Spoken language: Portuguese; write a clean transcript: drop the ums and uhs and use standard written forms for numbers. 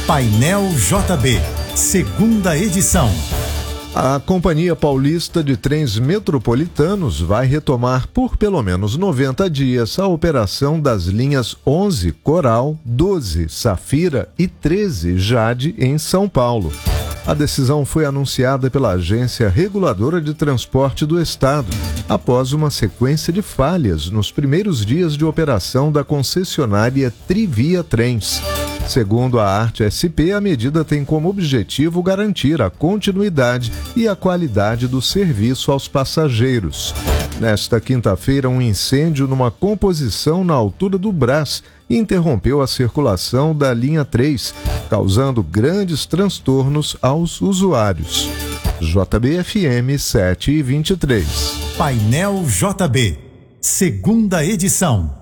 Painel JB, segunda edição. A Companhia Paulista de Trens Metropolitanos vai retomar por pelo menos 90 dias a operação das linhas 11 Coral, 12 Safira e 13 Jade em São Paulo. A decisão foi anunciada pela Agência Reguladora de Transporte do Estado, após uma sequência de falhas nos primeiros dias de operação da concessionária Trivia Trens. Segundo a Arte SP, a medida tem como objetivo garantir a continuidade e a qualidade do serviço aos passageiros. Nesta quinta-feira, um incêndio numa composição na altura do Brás interrompeu a circulação da linha 3, causando grandes transtornos aos usuários. JBFM 7:23. Painel JB, segunda edição.